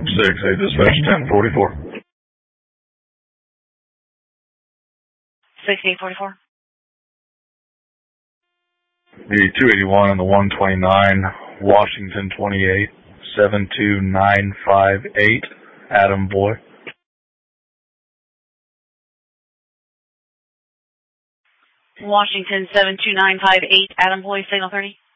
6-8 dispatch 1044. 6844. The 281 and the 129, Washington 28, 72958, Adam Boy. Washington 72958, Adam Boy, signal 30.